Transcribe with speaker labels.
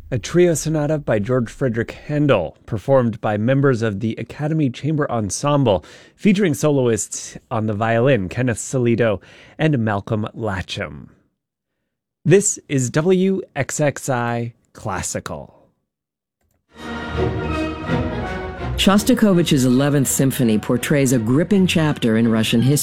Speaker 1: A trio sonata by George Frederick Handel, performed by members of the Academy Chamber Ensemble, featuring soloists on the violin, Kenneth Salido and Malcolm Latcham. This is WXXI Classical.
Speaker 2: Shostakovich's 11th Symphony portrays a gripping chapter in Russian history.